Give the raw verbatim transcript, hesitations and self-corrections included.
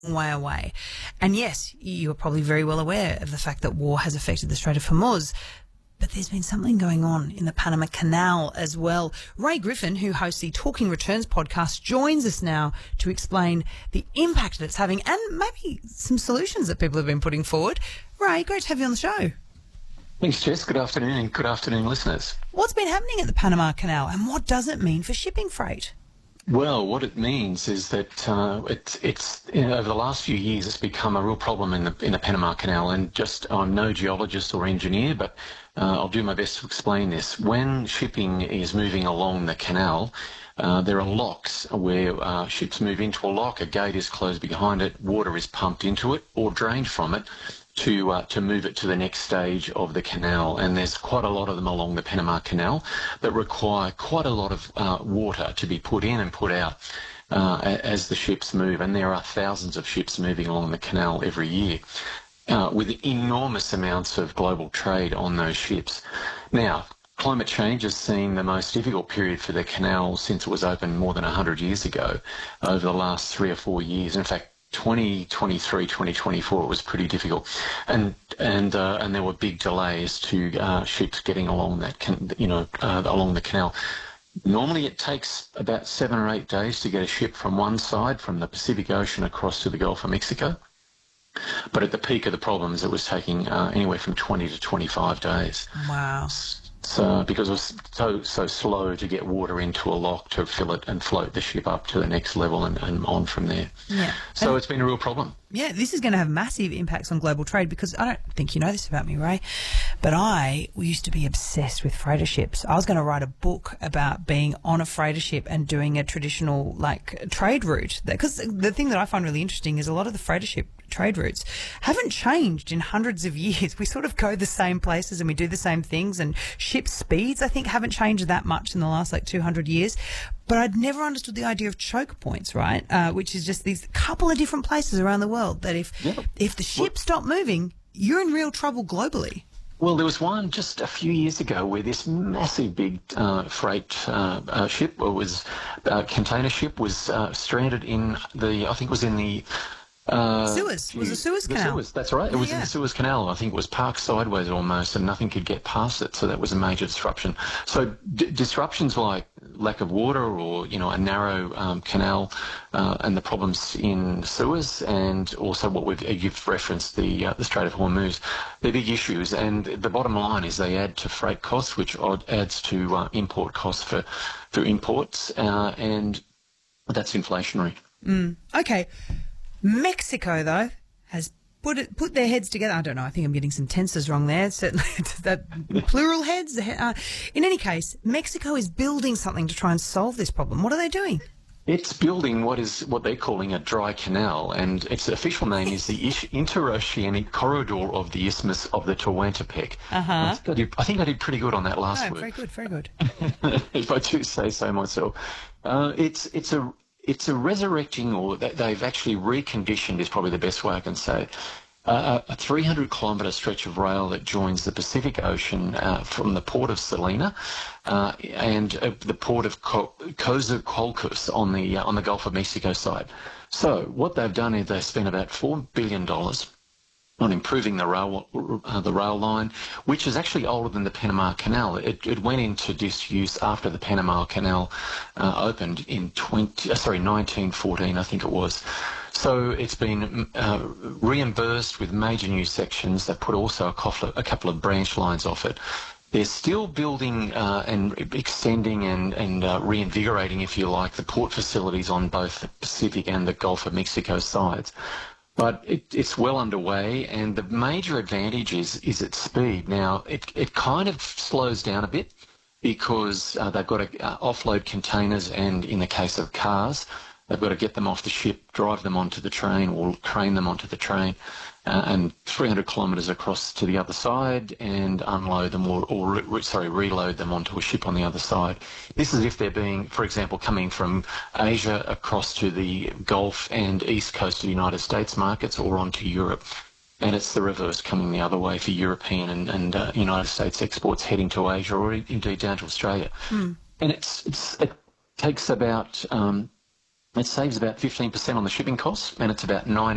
way away. And yes, you're probably very well aware of the fact that war has affected the Strait of Hormuz. But there's been something going on in the Panama Canal as well. Ray Griffin, who hosts the Talking Returns podcast, joins us now to explain the impact that it's having and maybe some solutions that people have been putting forward. Ray, great to have you on the show. Thanks, Jess. Good afternoon and good afternoon, listeners. What's been happening at the Panama Canal and what does it mean for shipping freight? Well, what it means is that uh, it, it's you know, over the last few years, it's become a real problem in the in the Panama Canal. And just I'm no geologist or engineer, but uh, I'll do my best to explain this. When shipping is moving along the canal, uh, there are locks where uh, ships move into a lock. A gate is closed behind it. Water is pumped into it or drained from it to uh, to move it to the next stage of the canal. And there's quite a lot of them along the Panama Canal that require quite a lot of uh, water to be put in and put out uh, as the ships move. And there are thousands of ships moving along the canal every year uh, with enormous amounts of global trade on those ships. Now, climate change has seen the most difficult period for the canal since it was opened more than one hundred years ago over the last three or four years. In fact, twenty twenty-three, twenty twenty-four, it was pretty difficult, and and uh, and there were big delays to uh, ships getting along that can, you know uh, along the canal. Normally, it takes about seven or eight days to get a ship from one side, from the Pacific Ocean across to the Gulf of Mexico. But at the peak of the problems, it was taking uh, anywhere from twenty to twenty-five days. Wow. So, because it was so so slow to get water into a lock to fill it and float the ship up to the next level and, and on from there. Yeah. So and it's been a real problem. Yeah, this is going to have massive impacts on global trade because I don't think you know this about me, Ray, but I used to be obsessed with freighter ships. I was going to write a book about being on a freighter ship and doing a traditional like trade route. Because the thing that I find really interesting is a lot of the freighter ship trade routes haven't changed in hundreds of years. We sort of go the same places and we do the same things, and ship speeds I think haven't changed that much in the last like two hundred years. But I'd never understood the idea of choke points, right? Uh, which is just these couple of different places around the world that if Yeah. if the ship Well, stopped moving, you're in real trouble globally. Well, there was one just a few years ago where this massive big uh, freight uh, uh, ship, or was uh, container ship, was uh, stranded in the, I think it was in the Uh, Suez. It was a Suez the Canal. Suez, that's right. It Yeah, was in yeah. the Suez Canal. I think it was parked sideways almost, and nothing could get past it. So that was a major disruption. So d- disruptions like lack of water, or you know, a narrow um, canal, uh, and the problems in Suez, and also what we've you've referenced the uh, the Strait of Hormuz. They're big issues, and the bottom line is they add to freight costs, which odd- adds to uh, import costs for for imports, uh, and that's inflationary. Mm. Okay. Mexico, though, has put it, put their heads together. I don't know. I think I'm getting some tenses wrong there. Certainly, that plural heads. Uh, in any case, Mexico is building something to try and solve this problem. What are they doing? It's building what is what they're calling a dry canal, and its official name is the Ish- Interoceanic Corridor of the Isthmus of the Tehuantepec. Uh-huh. I think I did, I think I did pretty good on that last Oh, word. very good, very good. If I do say so myself. Uh, it's it's a it's a resurrecting, or they- they've actually reconditioned is probably the best way I can say it, uh, a three hundred kilometre stretch of rail that joins the Pacific Ocean uh, from the port of Salina uh, and uh, the port of Co- Coatzacoalcos on the uh, on the Gulf of Mexico side. So what they've done is they've spent about four billion dollars on improving the rail uh, the rail line, which is actually older than the Panama Canal. It, it went into disuse after the Panama Canal uh, opened in twenty, uh, sorry, nineteen fourteen, I think it was. So it's been uh, reimbursed with major new sections. They put also a couple of, a couple of branch lines off it. They're still building uh, and extending and, and uh, reinvigorating, if you like, the port facilities on both the Pacific and the Gulf of Mexico sides. But it, it's well underway, and the major advantage is, is its speed. Now, it, it kind of slows down a bit because uh, they've got to uh, offload containers, and in the case of cars, they've got to get them off the ship, drive them onto the train, or train them onto the train, uh, and three hundred kilometres across to the other side, and unload them, or, or re- sorry, reload them onto a ship on the other side. This is if they're being, for example, coming from Asia across to the Gulf and East Coast of the United States markets, or onto Europe. And it's the reverse coming the other way for European and, and uh, United States exports heading to Asia, or indeed down to Australia. Mm. And it's, it's it takes about, um, it saves about fifteen percent on the shipping costs, and it's about nine